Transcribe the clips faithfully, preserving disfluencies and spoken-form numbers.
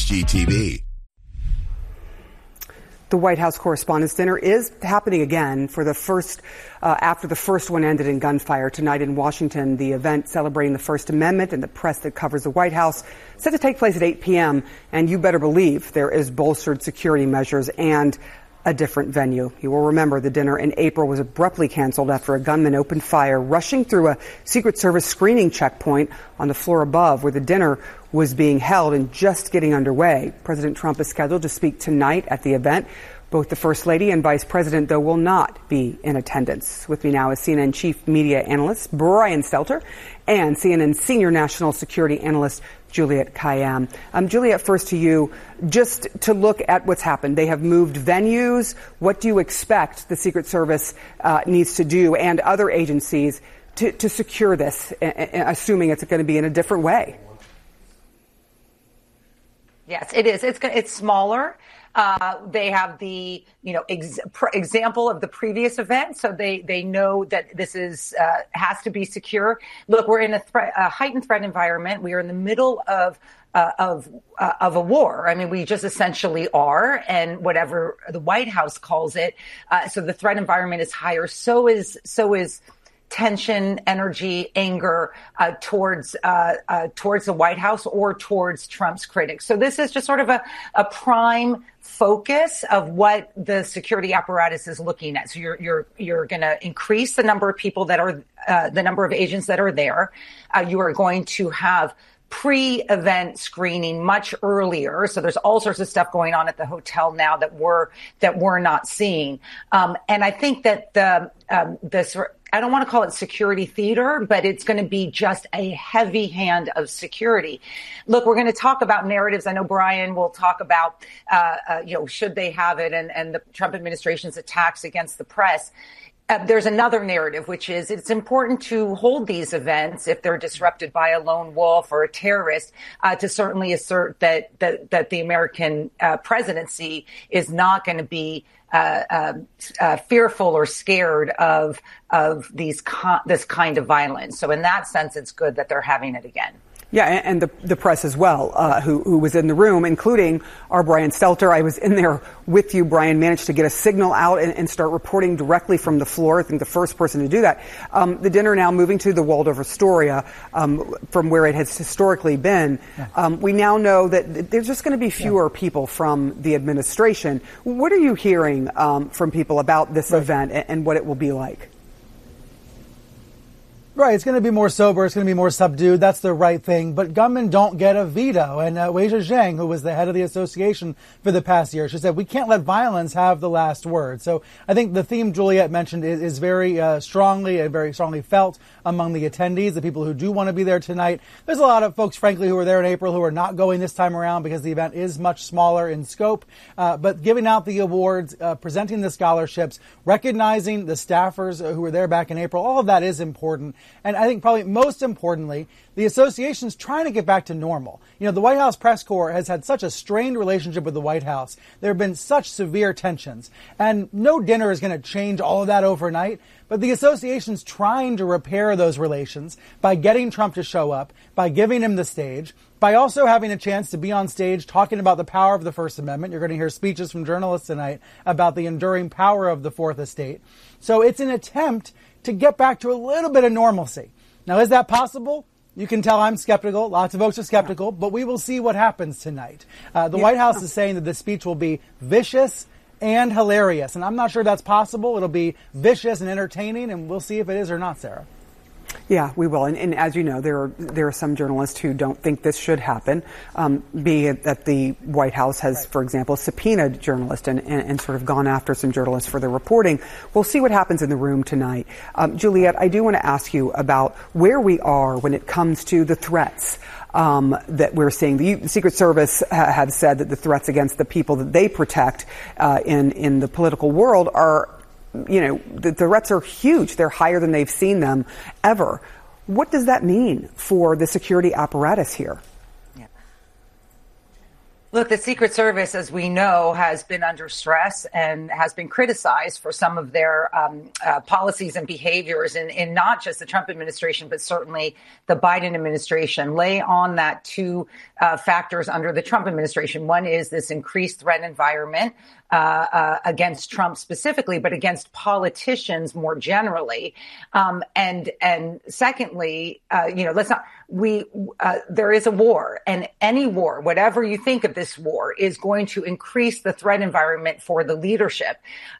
G T V. The White House Correspondents' Dinner is happening again for the first, uh, after the first one ended in gunfire tonight in Washington. The event celebrating the First Amendment and the press that covers the White House set to take place at eight p.m. And you better believe there is bolstered security measures and a different venue. You will remember the dinner in April was abruptly canceled after a gunman opened fire, rushing through a Secret Service screening checkpoint on the floor above where the dinner was being held and just getting underway. President Trump is scheduled to speak tonight at the event. Both the First Lady and Vice President, though, will not be in attendance. With me now is C N N Chief Media Analyst Brian Stelter and C N N Senior National Security Analyst Juliette Kayyem. Um, Juliette, first to you, just to look at what's happened. They have moved venues. What do you expect the Secret Service uh, needs to do and other agencies to, to secure this, assuming it's going to be in a different way? Yes, it is. It's it's smaller. Uh, they have the, you know, ex- pr- example of the previous event, so they, they know that this is uh, has to be secure. Look, we're in a, threat, a heightened threat environment. We are in the middle of uh, of uh, of a war. I mean, we just essentially are, and whatever the White House calls it. Uh, so the threat environment is higher. So is so is. tension, energy, anger uh, towards uh, uh, towards the White House or towards Trump's critics. So this is just sort of a, a prime focus of what the security apparatus is looking at. So you're you're you're going to increase the number of people that are uh, the number of agents that are there. Uh, you are going to have pre-event screening much earlier. So there's all sorts of stuff going on at the hotel now that we're that we're not seeing. Um, and I think that the um, this. I don't want to call it security theater, but it's going to be just a heavy hand of security. Look, we're going to talk about narratives. I know Brian will talk about, uh, uh, you know, should they have it and, and the Trump administration's attacks against the press. Uh, there's another narrative, which is it's important to hold these events if they're disrupted by a lone wolf or a terrorist, uh, to certainly assert that, that, that the American uh, presidency is not going to be Uh, uh, uh, fearful or scared of of these co- this kind of violence. So in that sense, it's good that they're having it again. Yeah, and the, the press as well, uh, who, who was in the room, including our Brian Stelter. I was in there with you. Brian managed to get a signal out and, and start reporting directly from the floor. I think the first person to do that. Um, the dinner now moving to the Waldorf Astoria, um, from where it has historically been. Yeah. Um, we now know that there's just going to be fewer yeah. people from the administration. What are you hearing um, from people about this right. event and, and what it will be like? Right, it's going to be more sober, it's going to be more subdued, that's the right thing, but gunmen don't get a veto, and uh, Weijia Zhang, who was the head of the association for the past year, she said, we can't let violence have the last word. So I think the theme Juliette mentioned is, is very uh, strongly and very strongly felt among the attendees, the people who do want to be there tonight. There's a lot of folks, frankly, who were there in April who are not going this time around because the event is much smaller in scope, uh, but giving out the awards, uh, presenting the scholarships, recognizing the staffers who were there back in April, all of that is important. And I think probably most importantly, the association's trying to get back to normal. You know, the White House press corps has had such a strained relationship with the White House. There have been such severe tensions. And no dinner is going to change all of that overnight. But the association's trying to repair those relations by getting Trump to show up, by giving him the stage, by also having a chance to be on stage talking about the power of the First Amendment. You're going to hear speeches from journalists tonight about the enduring power of the Fourth Estate. So it's an attempt to get back to a little bit of normalcy. Now, is that possible? You can tell I'm skeptical. Lots of folks are skeptical, but we will see what happens tonight. Uh, the yeah. White House is saying that the speech will be vicious and hilarious, and I'm not sure that's possible. It'll be vicious and entertaining, and we'll see if it is or not, Sarah. Yeah, we will. And, and as you know, there are there are some journalists who don't think this should happen, um, be it that the White House has, right. for example, subpoenaed journalists and, and, and sort of gone after some journalists for their reporting. We'll see what happens in the room tonight. Um, Juliette, I do want to ask you about where we are when it comes to the threats Um, that we're seeing. The Secret Service ha- have said that the threats against the people that they protect uh, in in the political world are, you know, the, the threats are huge. They're higher than they've seen them ever. What does that mean for the security apparatus here? Look, the Secret Service, as we know, has been under stress and has been criticized for some of their um, uh, policies and behaviors in, in not just the Trump administration, but certainly the Biden administration. Lay on that two uh, factors under the Trump administration. One is this increased threat environment uh, uh, against Trump specifically, but against politicians more generally. Um, and and secondly, uh, you know, let's not we uh, there is a war, and any war, whatever you think of this war, is going to increase the threat environment for the leadership.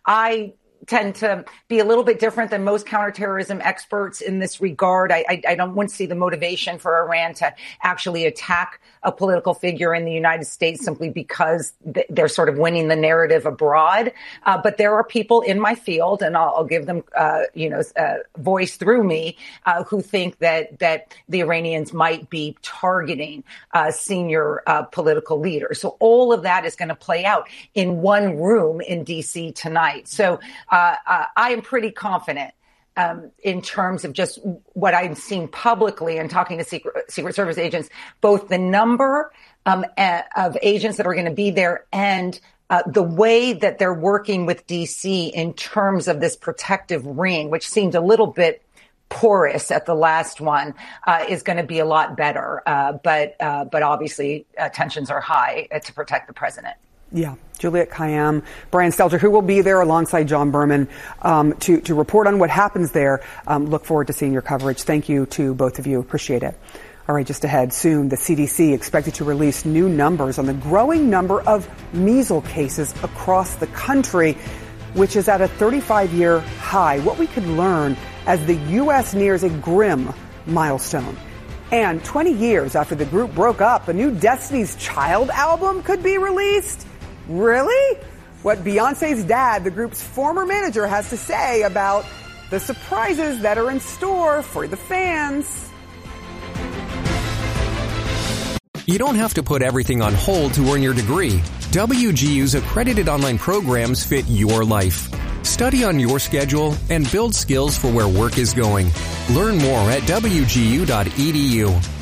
I tend to be a little bit different than most counterterrorism experts in this regard. I, I, I don't want to see the motivation for Iran to actually attack a political figure in the United States simply because th- they're sort of winning the narrative abroad. Uh, but there are people in my field, and I'll, I'll give them, uh, you know, uh, voice through me, uh, who think that that the Iranians might be targeting uh, senior uh, political leaders. So all of that is going to play out in one room in D C tonight. So Uh, uh, I am pretty confident um, in terms of just what I'm seeing publicly and talking to Secret, Secret Service agents, both the number um, a, of agents that are going to be there and uh, the way that they're working with D C in terms of this protective ring, which seemed a little bit porous at the last one, uh, is going to be a lot better. Uh, but uh, but obviously uh, tensions are high uh, to protect the president. Yeah. Juliette Kayyem, Brian Stelter, who will be there alongside John Berman um, to, to report on what happens there. Um, look forward to seeing your coverage. Thank you to both of you. Appreciate it. All right, just ahead soon, the C D C expected to release new numbers on the growing number of measles cases across the country, which is at a thirty-five year high. What we could learn as the U S nears a grim milestone. And twenty years after the group broke up, a new Destiny's Child album could be released. Really? What Beyonce's dad, the group's former manager, has to say about the surprises that are in store for the fans. You don't have to put everything on hold to earn your degree. W G U's accredited online programs fit your life. Study on your schedule and build skills for where work is going. Learn more at W G U dot E D U.